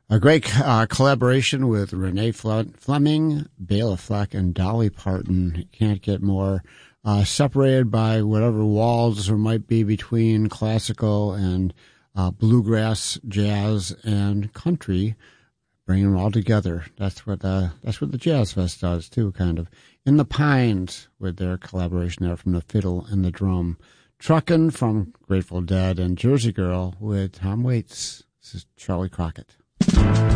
A great collaboration with Renee Fleming, Bela Fleck, and Dolly Parton. Can't get more separated by whatever walls there might be between classical and bluegrass, jazz, and country. Bring them all together. That's what the Jazz Fest does too, kind of. In the Pines with their collaboration there from the fiddle and the drum. Truckin' from Grateful Dead, and Jersey Girl with Tom Waits. This is Charlie Crockett.